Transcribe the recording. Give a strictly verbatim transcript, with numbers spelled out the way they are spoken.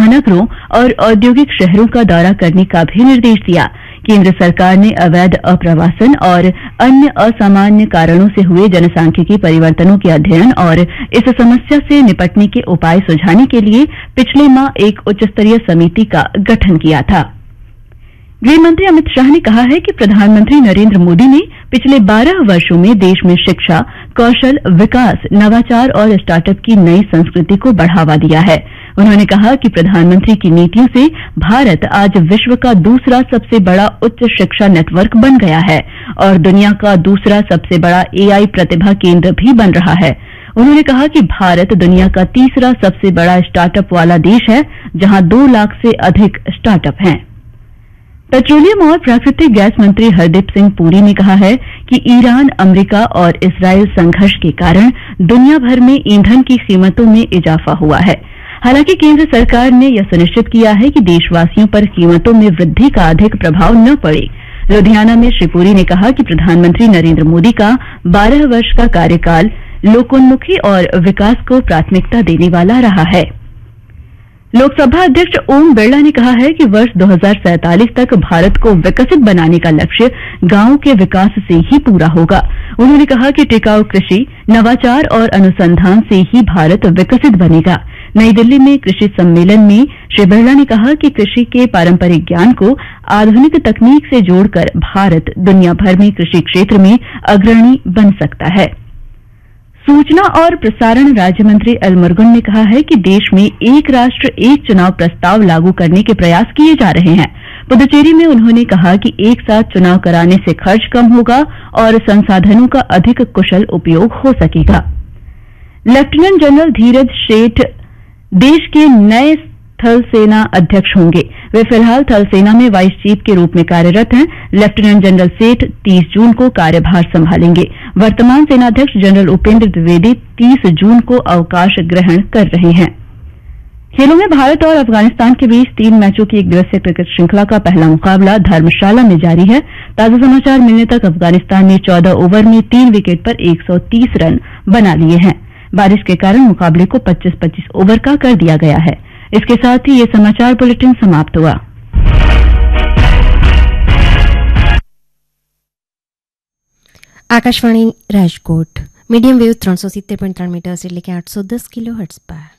महानगरों और औद्योगिक शहरों का दौरा करने का भी निर्देश दिया। केंद्र सरकार ने अवैध अप्रवासन और अन्य असामान्य कारणों से हुए जनसांख्यिकी परिवर्तनों के अध्ययन और इस समस्या से निपटने के उपाय सुझाने के लिए पिछले माह एक उच्चस्तरीय समिति का गठन किया था। गृह मंत्री अमित शाह ने कहा है कि प्रधानमंत्री नरेंद्र मोदी ने पिछले बारह वर्षों में देश में शिक्षा, कौशल विकास, नवाचार और स्टार्टअप की नई संस्कृति को बढ़ावा दिया है। उन्होंने कहा कि प्रधानमंत्री की नीतियों से भारत आज विश्व का दूसरा सबसे बड़ा उच्च शिक्षा नेटवर्क बन गया है और दुनिया का दूसरा सबसे बड़ा एआई प्रतिभा केंद्र भी बन रहा है। उन्होंने कहा कि भारत दुनिया का तीसरा सबसे बड़ा स्टार्टअप वाला देश है, जहां दो लाख से अधिक स्टार्टअप हैं। पेट्रोलियम और प्राकृतिक गैस मंत्री हरदीप सिंह पुरी ने कहा है कि ईरान, अमेरिका और इसराइल संघर्ष के कारण दुनिया भर में ईंधन की कीमतों में इजाफा हुआ है। हालांकि केंद्र सरकार ने यह सुनिश्चित किया है कि देशवासियों पर कीमतों में वृद्धि का अधिक प्रभाव न पड़े। लुधियाना में श्री पुरी ने कहा कि प्रधानमंत्री नरेंद्र मोदी का बारह वर्ष का कार्यकाल लोकोन्मुखी और विकास को प्राथमिकता देने वाला रहा है। लोकसभा अध्यक्ष ओम बिरला ने कहा है कि वर्ष दो हज़ार सैंतालीस तक भारत को विकसित बनाने का लक्ष्य गांवों के विकास से ही पूरा होगा। उन्होंने कहा कि टिकाऊ कृषि, नवाचार और अनुसंधान से ही भारत विकसित बनेगा। नई दिल्ली में कृषि सम्मेलन में श्री बिरला ने कहा कि कृषि के पारंपरिक ज्ञान को आधुनिक तकनीक से जोड़कर भारत दुनिया भर में कृषि क्षेत्र में अग्रणी बन सकता है। सूचना और प्रसारण राज्य मंत्री एल मुरुगन ने कहा है कि देश में एक राष्ट्र एक चुनाव प्रस्ताव लागू करने के प्रयास किए जा रहे हैं। पुदुचेरी में उन्होंने कहा कि एक साथ चुनाव कराने से खर्च कम होगा और संसाधनों का अधिक कुशल उपयोग हो सकेगा। लेफ्टिनेंट जनरल धीरज सेठ देश के नए थल सेना अध्यक्ष होंगे। वे फिलहाल थल सेना में वाइस चीफ के रूप में कार्यरत हैं। लेफ्टिनेंट जनरल सेठ तीस जून को कार्यभार संभालेंगे। वर्तमान सेनाध्यक्ष जनरल उपेंद्र द्विवेदी तीस जून को अवकाश ग्रहण कर रहे हैं। खेलों में भारत और अफगानिस्तान के बीच तीन मैचों की एक दिवसीय क्रिकेट श्रृंखला का पहला मुकाबला धर्मशाला में जारी है। ताजा समाचार मिलने तक अफगानिस्तान ने चौदह ओवर में तीन विकेट पर एक सौ तीस रन बना लिए हैं। बारिश के कारण मुकाबले को पच्चीस पच्चीस ओवर का कर दिया गया है। इसके साथ ही ये समाचार बुलेटिन समाप्त हुआ। आकाशवाणी राजकोट मीडियम वेव त्रण सौ सित्तेर पॉइंट त्रण मीटर्स એટલે કે आठ सौ दस किलो हर्ट्ज पर।